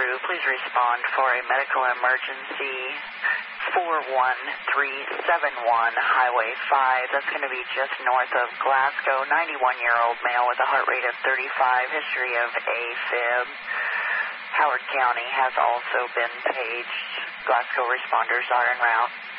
crew, please respond for a medical emergency 41371 Highway 5. That's going to be just north of Glasgow. 91-year-old male with a heart rate of 35, history of AFib. Howard County has also been paged. Glasgow responders are en route.